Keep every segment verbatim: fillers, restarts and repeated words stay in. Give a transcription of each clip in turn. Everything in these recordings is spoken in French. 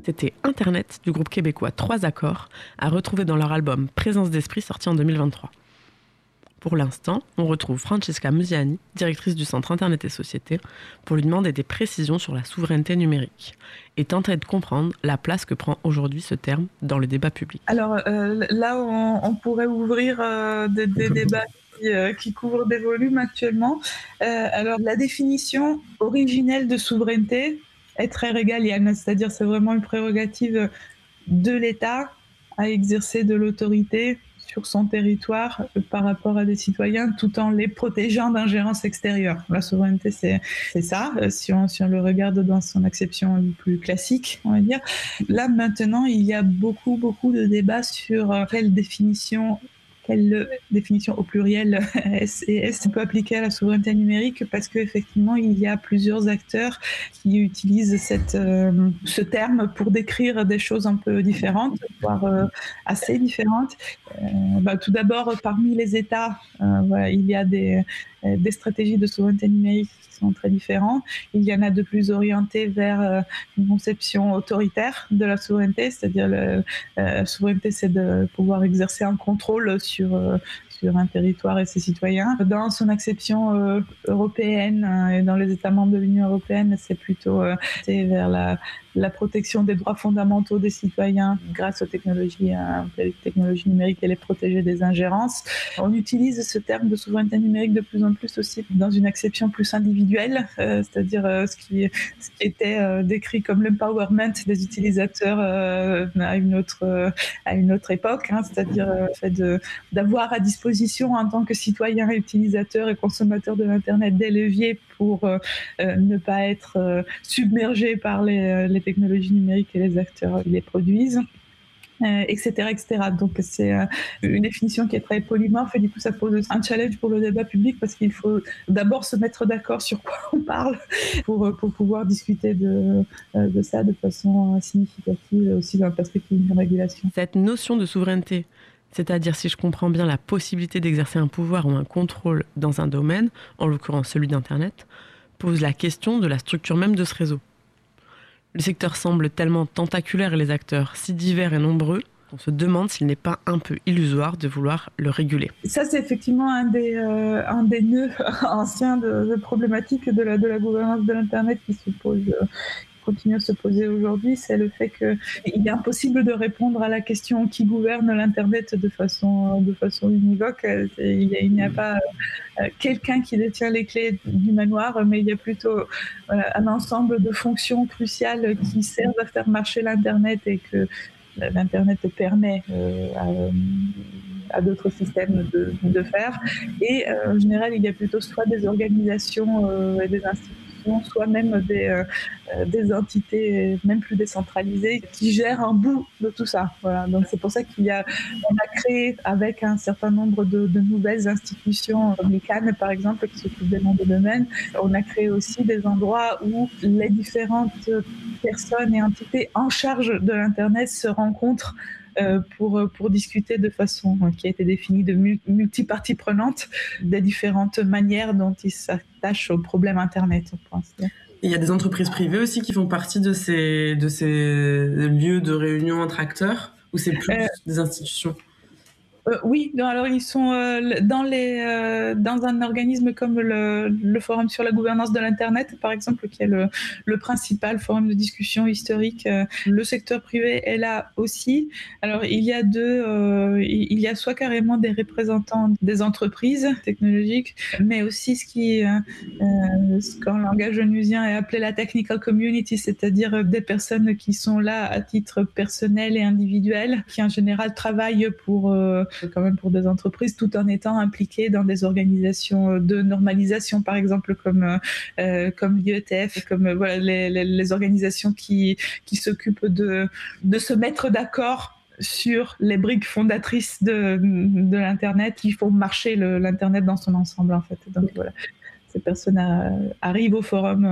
C'était Internet du groupe québécois Trois Accords, à retrouver dans leur album Présence d'esprit sorti en deux mille vingt-trois. Pour l'instant, on retrouve Francesca Musiani, directrice du Centre Internet et Société, pour lui demander des précisions sur la souveraineté numérique et tenter de comprendre la place que prend aujourd'hui ce terme dans le débat public. Alors euh, là, on, on pourrait ouvrir euh, des, des débats qui, euh, qui couvrent des volumes actuellement. Euh, alors la définition originelle de souveraineté est très régalienne, c'est-à-dire c'est vraiment une prérogative de l'État à exercer de l'autorité sur son territoire par rapport à des citoyens, tout en les protégeant d'ingérences extérieures. La souveraineté, c'est, c'est ça, si on, si on le regarde dans son acception plus classique, on va dire. Là, maintenant, il y a beaucoup, beaucoup de débats sur quelle définition quelle définition au pluriel S et S on peut appliquer à la souveraineté numérique, parce qu'effectivement, il y a plusieurs acteurs qui utilisent cette, euh, ce terme pour décrire des choses un peu différentes, voire euh, assez différentes. Euh, bah, tout d'abord, parmi les États, euh, voilà, il y a des, des stratégies de souveraineté numérique qui sont très différentes. Il y en a de plus orientées vers euh, une conception autoritaire de la souveraineté, c'est-à-dire la euh, souveraineté, c'est de pouvoir exercer un contrôle sur, euh, sur un territoire et ses citoyens. Dans son acception euh, européenne euh, et dans les États membres de l'Union européenne, c'est plutôt euh, c'est vers la, la protection des droits fondamentaux des citoyens grâce aux technologies, hein, les technologies numériques et les protéger des ingérences. On utilise ce terme de souveraineté numérique de plus en plus aussi dans une acception plus individuelle, euh, c'est-à-dire euh, ce, qui, ce qui était euh, décrit comme l'empowerment des utilisateurs euh, à, une autre, euh, à une autre époque, hein, c'est-à-dire euh, le fait de, d'avoir à disposition en tant que citoyen, utilisateur et consommateur de l'Internet des leviers pour euh, euh, ne pas être euh, submergé par les, les technologies numériques et les acteurs qui les produisent. Euh, et cetera, et cetera. Donc c'est euh, une définition qui est très polymorphe et du coup ça pose un challenge pour le débat public parce qu'il faut d'abord se mettre d'accord sur quoi on parle pour, pour pouvoir discuter de, de ça de façon significative aussi dans la perspective de régulation. Cette notion de souveraineté, c'est-à-dire, si je comprends bien, la possibilité d'exercer un pouvoir ou un contrôle dans un domaine, en l'occurrence celui d'Internet, pose la question de la structure même de ce réseau. Le secteur semble tellement tentaculaire et les acteurs si divers et nombreux qu'on se demande s'il n'est pas un peu illusoire de vouloir le réguler. Ça, c'est effectivement un des, euh, un des nœuds anciens de, de problématiques de la, de la gouvernance de l'Internet qui se pose, euh, continue à se poser aujourd'hui, c'est le fait qu'il est impossible de répondre à la question qui gouverne l'Internet de façon, de façon univoque. Il n'y a, a pas euh, quelqu'un qui détient les clés du manoir, mais il y a plutôt voilà, un ensemble de fonctions cruciales qui servent à faire marcher l'Internet et que l'Internet permet euh, à, à d'autres systèmes de, de faire. Et euh, en général, il y a plutôt soit des organisations euh, et des institutions, soit même des, euh, des entités même plus décentralisées qui gèrent un bout de tout ça. Voilà. Donc c'est pour ça qu'il y a, on a créé avec un certain nombre de, de nouvelles institutions, comme l'I C A N par exemple, qui s'occupe des noms de domaine. On a créé aussi des endroits où les différentes personnes et entités en charge de l'Internet se rencontrent Euh, pour, pour discuter de façon euh, qui a été définie de multi-parties prenantes des différentes manières dont ils s'attachent au problème Internet, je pense. Il y a des entreprises privées aussi qui font partie de ces, de ces lieux de réunion entre acteurs, ou c'est plus euh, des institutions? Euh, oui, non, alors ils sont euh, dans, les, euh, dans un organisme comme le, le Forum sur la gouvernance de l'Internet, par exemple, qui est le, le principal forum de discussion historique. Euh, le secteur privé est là aussi. Alors il y a deux, euh, il y a soit carrément des représentants des entreprises technologiques, mais aussi ce qui, euh, ce qu'en langage onusien est appelé la technical community, c'est-à-dire des personnes qui sont là à titre personnel et individuel, qui en général travaillent pour euh, quand même pour des entreprises, tout en étant impliqués dans des organisations de normalisation, par exemple, comme, euh, comme l'I E T F, comme euh, voilà, les, les, les organisations qui, qui s'occupent de, de se mettre d'accord sur les briques fondatrices de, de l'Internet, qui font marcher le, l'Internet dans son ensemble, en fait. Donc, voilà. Ces personnes arrivent au forum,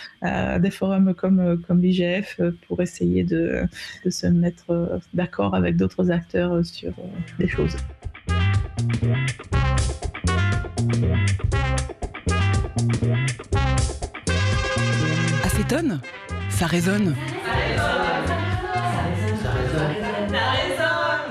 à des forums comme, comme l'I G F pour essayer de, de se mettre d'accord avec d'autres acteurs sur des choses. Acétone, ça résonne.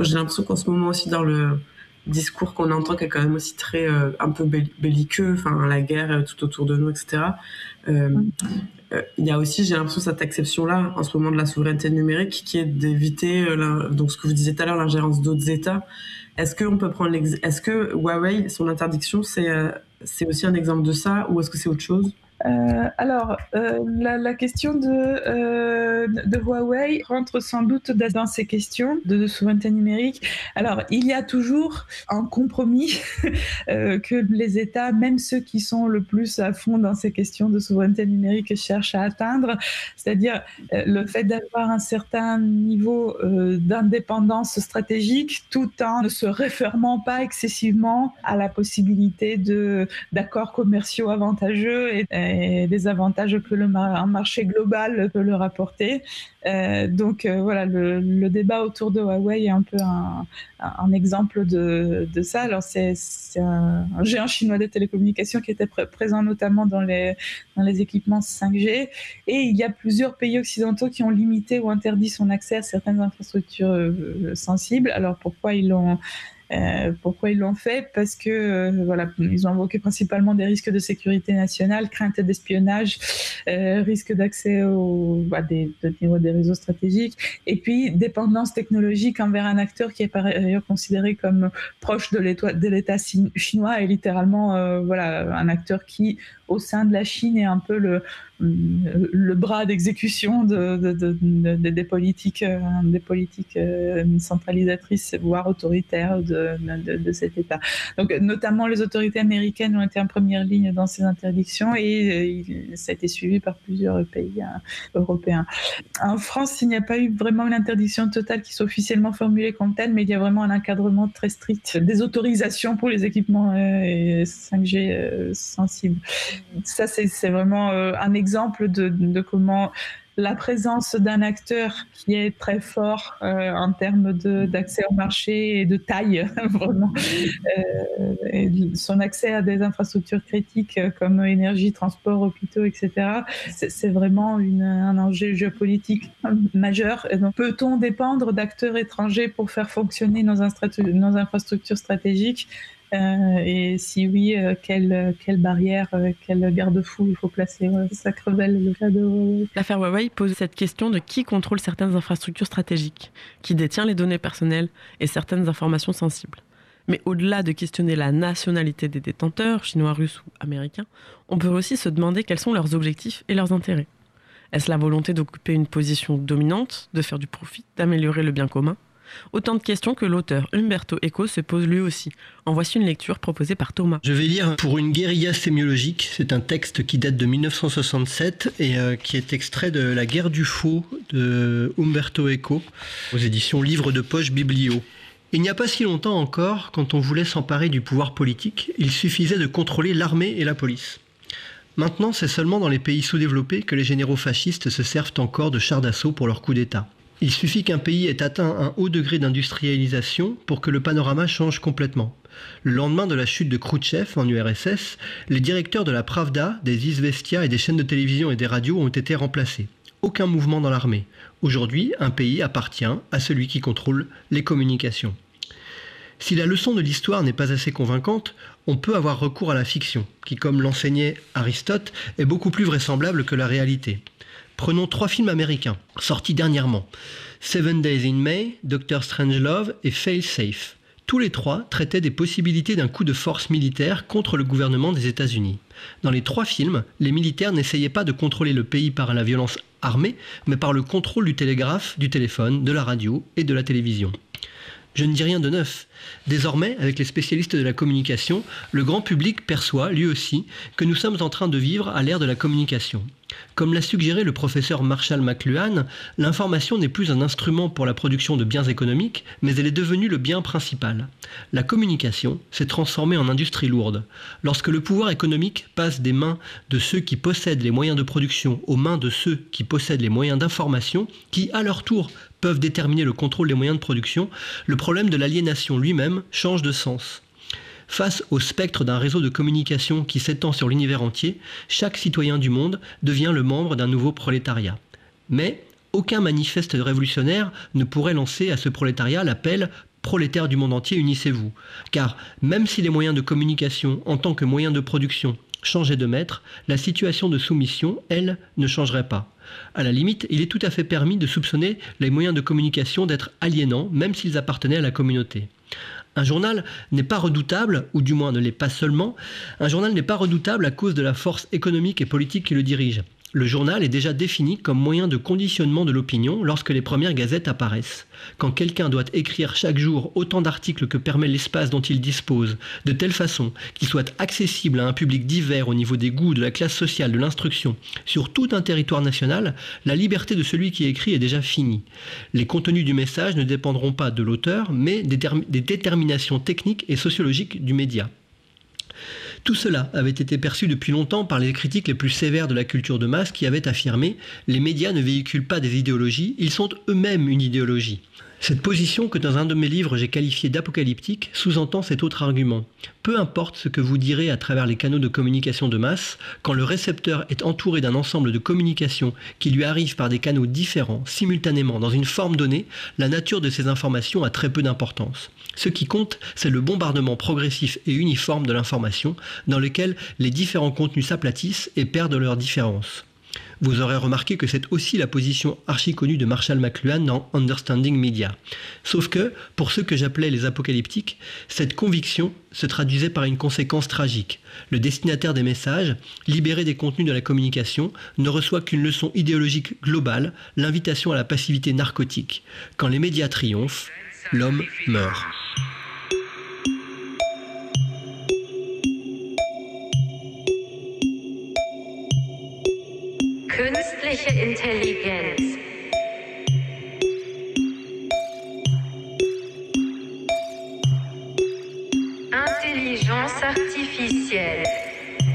j'ai l'impression qu'en ce moment aussi dans le discours qu'on entend, qui est quand même aussi très euh, un peu belliqueux, enfin la guerre tout autour de nous, et cetera. Euh, euh, il y a aussi, j'ai l'impression, cette acception-là en ce moment de la souveraineté numérique, qui est d'éviter euh, donc ce que vous disiez tout à l'heure, l'ingérence d'autres États. Est-ce que on peut prendre l'ex... est-ce que Huawei, son interdiction, c'est euh, c'est aussi un exemple de ça, ou est-ce que c'est autre chose? Euh, alors, euh, la, la question de, euh, de Huawei rentre sans doute dans ces questions de, de souveraineté numérique. Alors, il y a toujours un compromis euh, que les États, même ceux qui sont le plus à fond dans ces questions de souveraineté numérique, cherchent à atteindre, c'est-à-dire euh, le fait d'avoir un certain niveau euh, d'indépendance stratégique tout en ne se référant pas excessivement à la possibilité de, d'accords commerciaux avantageux et, et et des avantages que le mar- un marché global peut leur apporter. Euh, donc euh, voilà, le, le débat autour de Huawei est un peu un, un exemple de, de ça. Alors c'est, c'est un, un géant chinois des télécommunications qui était pr- présent notamment dans les, dans les équipements cinq G, et il y a plusieurs pays occidentaux qui ont limité ou interdit son accès à certaines infrastructures euh, sensibles. Alors pourquoi ils l'ont Euh, pourquoi ils l'ont fait? Parce que euh, voilà, ils ont invoqué principalement des risques de sécurité nationale, crainte d'espionnage, euh, risque d'accès au, bah, des, de niveau des réseaux stratégiques, et puis dépendance technologique envers un acteur qui est par ailleurs considéré comme proche de l'État, de l'État chinois, et littéralement euh, voilà, un acteur qui, au sein de la Chine, est un peu le, le bras d'exécution de, de, de, de, de, des politiques, euh, des politiques euh, centralisatrices, voire autoritaires de De, de cet État. Donc, notamment, les autorités américaines ont été en première ligne dans ces interdictions, et euh, ça a été suivi par plusieurs pays hein, européens. En France, il n'y a pas eu vraiment une interdiction totale qui soit officiellement formulée comme telle, mais il y a vraiment un encadrement très strict des autorisations pour les équipements euh, cinq G euh, sensibles. Ça, c'est, c'est vraiment euh, un exemple de, de comment la présence d'un acteur qui est très fort euh, en termes de, d'accès au marché et de taille, vraiment, euh, et son accès à des infrastructures critiques comme énergie, transport, hôpitaux, et cetera, c'est, c'est vraiment une, un enjeu géopolitique majeur. Et donc, peut-on dépendre d'acteurs étrangers pour faire fonctionner nos, instru- nos infrastructures stratégiques? Euh, et si oui, euh, quelle, quelle barrière, euh, quel garde-fou il faut placer? Ouais, ça révèle le cas de... L'affaire Huawei pose cette question de qui contrôle certaines infrastructures stratégiques, qui détient les données personnelles et certaines informations sensibles. Mais au-delà de questionner la nationalité des détenteurs, chinois, russes ou américains, on peut aussi se demander quels sont leurs objectifs et leurs intérêts. Est-ce la volonté d'occuper une position dominante, de faire du profit, d'améliorer le bien commun? Autant de questions que l'auteur Umberto Eco se pose lui aussi. En voici une lecture proposée par Thomas. Je vais lire Pour une guérilla sémiologique. C'est un texte qui date de dix-neuf cent soixante-sept et euh, qui est extrait de La guerre du faux de Umberto Eco aux éditions Livre de poche Biblio. Il n'y a pas si longtemps encore, quand on voulait s'emparer du pouvoir politique, il suffisait de contrôler l'armée et la police. Maintenant, c'est seulement dans les pays sous-développés que les généraux fascistes se servent encore de chars d'assaut pour leur coup d'État. Il suffit qu'un pays ait atteint un haut degré d'industrialisation pour que le panorama change complètement. Le lendemain de la chute de Khrouchtchev en U R S S, les directeurs de la Pravda, des Izvestia et des chaînes de télévision et des radios ont été remplacés. Aucun mouvement dans l'armée. Aujourd'hui, un pays appartient à celui qui contrôle les communications. Si la leçon de l'histoire n'est pas assez convaincante, on peut avoir recours à la fiction, qui, comme l'enseignait Aristote, est beaucoup plus vraisemblable que la réalité. Prenons trois films américains, sortis dernièrement. Seven Days in May, Doctor Strangelove et Fail Safe. Tous les trois traitaient des possibilités d'un coup de force militaire contre le gouvernement des États-Unis. Dans les trois films, les militaires n'essayaient pas de contrôler le pays par la violence armée, mais par le contrôle du télégraphe, du téléphone, de la radio et de la télévision. Je ne dis rien de neuf. Désormais, avec les spécialistes de la communication, le grand public perçoit, lui aussi, que nous sommes en train de vivre à l'ère de la communication. Comme l'a suggéré le professeur Marshall McLuhan, l'information n'est plus un instrument pour la production de biens économiques, mais elle est devenue le bien principal. La communication s'est transformée en industrie lourde. Lorsque le pouvoir économique passe des mains de ceux qui possèdent les moyens de production aux mains de ceux qui possèdent les moyens d'information, qui, à leur tour, peuvent déterminer le contrôle des moyens de production, le problème de l'aliénation lui-même change de sens. Face au spectre d'un réseau de communication qui s'étend sur l'univers entier, chaque citoyen du monde devient le membre d'un nouveau prolétariat. Mais aucun manifeste révolutionnaire ne pourrait lancer à ce prolétariat l'appel « Prolétaires du monde entier, unissez-vous. Car même si les moyens de communication en tant que moyens de production changeaient de maître, la situation de soumission, elle, ne changerait pas. À la limite, il est tout à fait permis de soupçonner les moyens de communication d'être aliénants, même s'ils appartenaient à la communauté. Un journal n'est pas redoutable, ou du moins ne l'est pas seulement, un journal n'est pas redoutable à cause de la force économique et politique qui le dirige. Le journal est déjà défini comme moyen de conditionnement de l'opinion lorsque les premières gazettes apparaissent. Quand quelqu'un doit écrire chaque jour autant d'articles que permet l'espace dont il dispose, de telle façon qu'il soit accessible à un public divers au niveau des goûts, de la classe sociale, de l'instruction, sur tout un territoire national, la liberté de celui qui écrit est déjà finie. Les contenus du message ne dépendront pas de l'auteur, mais des, term- des déterminations techniques et sociologiques du média. Tout cela avait été perçu depuis longtemps par les critiques les plus sévères de la culture de masse qui avaient affirmé « les médias ne véhiculent pas des idéologies, ils sont eux-mêmes une idéologie ». Cette position que dans un de mes livres j'ai qualifiée d'apocalyptique sous-entend cet autre argument. Peu importe ce que vous direz à travers les canaux de communication de masse, quand le récepteur est entouré d'un ensemble de communications qui lui arrivent par des canaux différents, simultanément, dans une forme donnée, la nature de ces informations a très peu d'importance. Ce qui compte, c'est le bombardement progressif et uniforme de l'information, dans lequel les différents contenus s'aplatissent et perdent leur différence. Vous aurez remarqué que c'est aussi la position archi-connue de Marshall McLuhan dans Understanding Media. Sauf que, pour ceux que j'appelais les apocalyptiques, cette conviction se traduisait par une conséquence tragique. Le destinataire des messages, libéré des contenus de la communication, ne reçoit qu'une leçon idéologique globale, l'invitation à la passivité narcotique. Quand les médias triomphent, l'homme meurt. Künstliche Intelligenz. Intelligence artificielle.